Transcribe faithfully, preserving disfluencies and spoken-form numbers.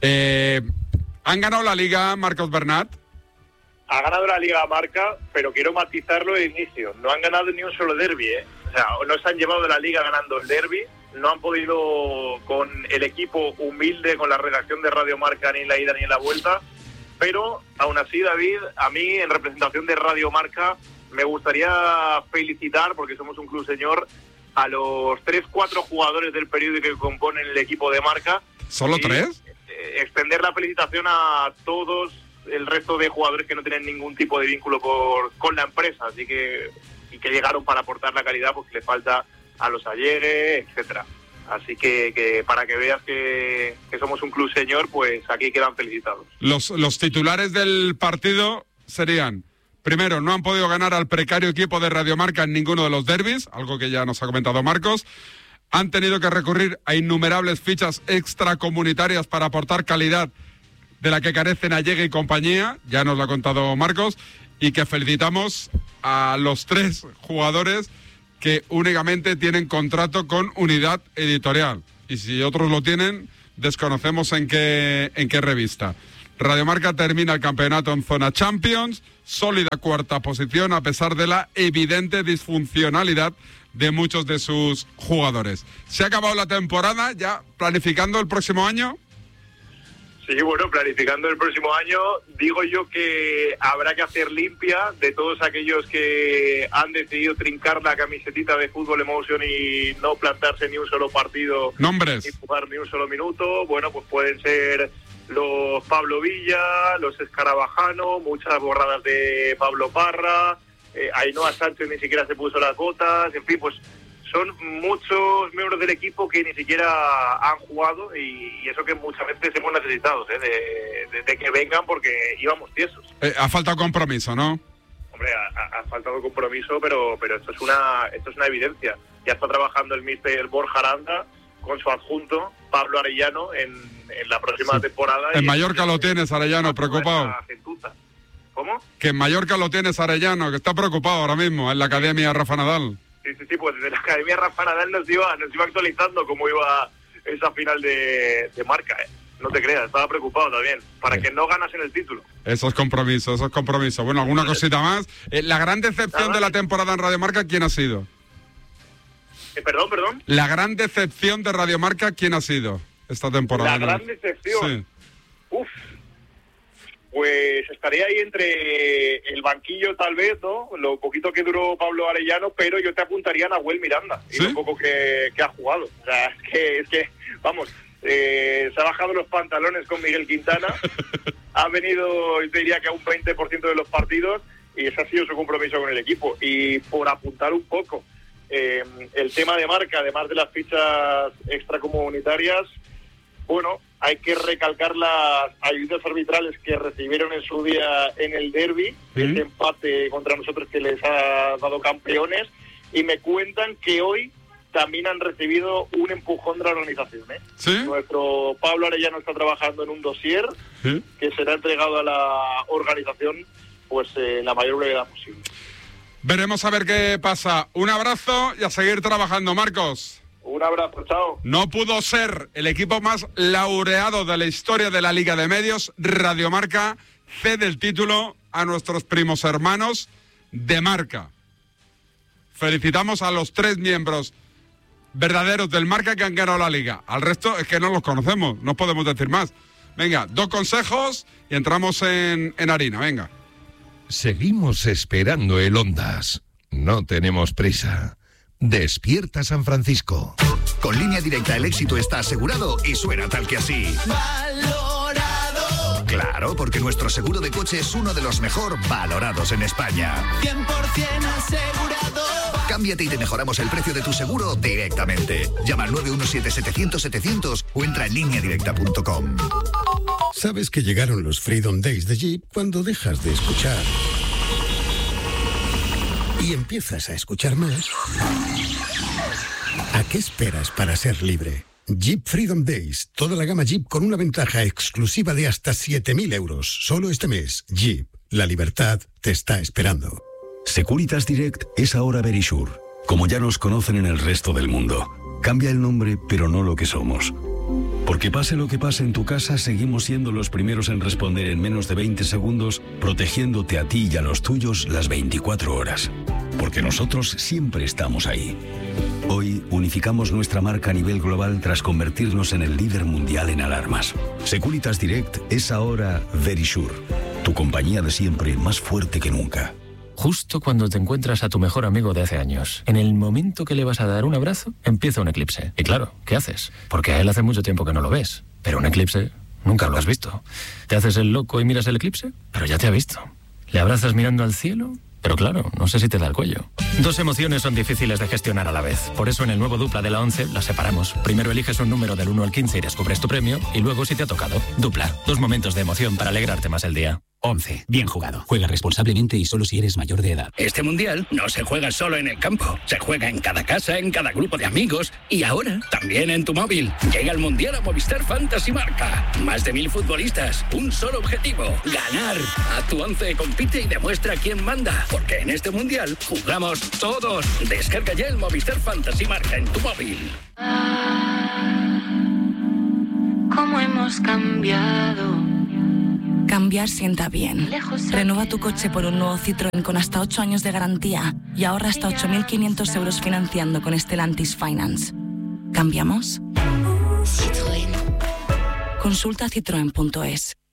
Eh, ¿Han ganado la Liga, Marcos Bernat? Ha ganado la Liga Marca, pero quiero matizarlo de inicio. No han ganado ni un solo derbi, ¿eh? O sea, no se han llevado de la Liga ganando el derbi, no han podido con el equipo humilde, con la redacción de Radio Marca, ni en la ida ni en la vuelta. Pero, aún así, David, a mí, en representación de Radio Marca, me gustaría felicitar, porque somos un club señor, a los tres, cuatro jugadores del periódico que componen el equipo de Marca. ¿Solo tres? Eh, extender la felicitación a todos el resto de jugadores que no tienen ningún tipo de vínculo por, con la empresa, así que y que llegaron para aportar la calidad porque le falta a los Allegue, etcétera. Así que, que para que veas que, que somos un club señor, pues aquí quedan felicitados. Los, los titulares del partido serían: primero, no han podido ganar al precario equipo de Radiomarca en ninguno de los derbis, algo que ya nos ha comentado Marcos. Han tenido que recurrir a innumerables fichas extracomunitarias para aportar calidad de la que carecen Allegue y compañía, ya nos lo ha contado Marcos, y que felicitamos a los tres jugadores que únicamente tienen contrato con Unidad Editorial. Y si otros lo tienen, desconocemos en qué, en qué revista. Radiomarca termina el campeonato en zona Champions, sólida cuarta posición a pesar de la evidente disfuncionalidad de muchos de sus jugadores. ¿Se ha acabado la temporada ya planificando el próximo año? Sí, bueno, planificando el próximo año, digo yo que habrá que hacer limpia de todos aquellos que han decidido trincar la camisetita de Fútbol Emotion y no plantarse ni un solo partido. Nombres. Ni jugar ni un solo minuto. Bueno, pues pueden ser los Pablo Villa, los Escarabajano, muchas borradas de Pablo Parra, eh, Ainhoa Sánchez ni siquiera se puso las botas, en fin, pues son muchos miembros del equipo que ni siquiera han jugado y, y eso que muchas veces hemos necesitado, ¿eh? de, de, de que vengan porque íbamos tiesos. Eh, ha faltado compromiso, ¿no? Hombre, ha, ha faltado compromiso, pero pero esto es una esto es una evidencia. Ya está trabajando el míster Borja Aranda con su adjunto, Pablo Arellano, en, en la próxima sí. temporada. En Mallorca lo tienes, Arellano, preocupado. ¿Cómo? Que en Mallorca lo tienes, Arellano, que está preocupado ahora mismo en la Academia Rafa Nadal. Sí, sí, sí, pues desde la Academia Rafa Nadal nos iba, nos iba actualizando cómo iba esa final de, de Marca, ¿eh? No te creas, estaba preocupado también, para sí. que no ganas en el título. Eso es compromiso, eso es compromiso. Bueno, ¿alguna cosita más? Eh, la gran decepción de la temporada en Radiomarca, ¿quién ha sido? Eh, perdón, perdón. La gran decepción de Radiomarca, ¿quién ha sido esta temporada? La gran decepción. Sí. Uf. Pues estaría ahí entre el banquillo tal vez, ¿no? Lo poquito que duró Pablo Arellano, pero yo te apuntaría a Nahuel Miranda, ¿sí? Y lo poco que, que ha jugado. O sea, es que, es que vamos, eh, se ha bajado los pantalones con Miguel Quintana, ha venido, yo te diría que a un veinte por ciento de los partidos, y ese ha sido su compromiso con el equipo. Y por apuntar un poco, eh, el tema de Marca, además de las fichas extracomunitarias, bueno, hay que recalcar las ayudas arbitrales que recibieron en su día en el derbi, ¿sí? Ese empate contra nosotros que les ha dado campeones, y me cuentan que hoy también han recibido un empujón de la organización, ¿eh? ¿Sí? Nuestro Pablo Arellano está trabajando en un dossier, ¿sí?, que será entregado a la organización pues en eh, la mayor brevedad posible. Veremos a ver qué pasa. Un abrazo y a seguir trabajando, Marcos. Un abrazo, chao. No pudo ser el equipo más laureado de la historia de la Liga de Medios. Radiomarca cede el título a nuestros primos hermanos de Marca. Felicitamos a los tres miembros verdaderos del Marca que han ganado la Liga. Al resto es que no los conocemos, no podemos decir más. Venga, dos consejos y entramos en, en harina, venga. Seguimos esperando el Ondas. No tenemos prisa. Despierta San Francisco. Con Línea Directa el éxito está asegurado y suena tal que así. Valorado. Claro, porque nuestro seguro de coche es uno de los mejor valorados en España. cien por ciento asegurado. Cámbiate y te mejoramos el precio de tu seguro directamente. Llama al nueve uno siete, setecientos, setecientos o entra en línea directa punto com. ¿Sabes que llegaron los Freedom Days de Jeep cuando dejas de escuchar y empiezas a escuchar más? ¿A qué esperas para ser libre? Jeep Freedom Days, toda la gama Jeep con una ventaja exclusiva de hasta siete mil euros. Solo este mes, Jeep, la libertad te está esperando. Securitas Direct es ahora Verisure, como ya nos conocen en el resto del mundo. Cambia el nombre, pero no lo que somos. Porque pase lo que pase en tu casa, seguimos siendo los primeros en responder en menos de veinte segundos, protegiéndote a ti y a los tuyos las veinticuatro horas. Porque nosotros siempre estamos ahí. Hoy unificamos nuestra marca a nivel global tras convertirnos en el líder mundial en alarmas. Securitas Direct es ahora Verisure, tu compañía de siempre más fuerte que nunca. Justo cuando te encuentras a tu mejor amigo de hace años, en el momento que le vas a dar un abrazo, empieza un eclipse. Y claro, ¿qué haces? Porque a él hace mucho tiempo que no lo ves. Pero un eclipse nunca lo has visto. ¿Te haces el loco y miras el eclipse? Pero ya te ha visto. ¿Le abrazas mirando al cielo? Pero claro, no sé si te da el cuello. Dos emociones son difíciles de gestionar a la vez. Por eso en el nuevo Dupla de la once las separamos. Primero eliges un número del uno al quince y descubres tu premio. Y luego si te ha tocado. Dupla. Dos momentos de emoción para alegrarte más el día. once. Bien jugado. Juega responsablemente y solo si eres mayor de edad. Este mundial no se juega solo en el campo. Se juega en cada casa, en cada grupo de amigos y ahora también en tu móvil. Llega el mundial a Movistar Fantasy Marca. Más de mil futbolistas. Un solo objetivo. Ganar. A tu once compite y demuestra quién manda. Porque en este mundial jugamos todos. Descarga ya el Movistar Fantasy Marca en tu móvil. ¿Cómo hemos cambiado? Cambiar sienta bien. Renueva tu coche por un nuevo Citroën con hasta ocho años de garantía y ahorra hasta ocho mil quinientos euros financiando con Stellantis Finance. ¿Cambiamos? Citroën. Consulta citroen punto es.